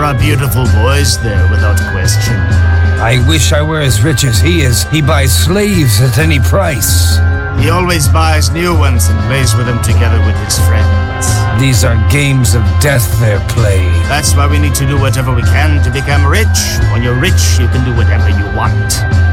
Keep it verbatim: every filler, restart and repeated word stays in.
are beautiful boys there, without question. I wish I were as rich as he is. He buys slaves at any price. He always buys new ones and plays with them together with his friends. These are games of death they're playing. That's why we need to do whatever we can to become rich. When you're rich, you can do whatever you want.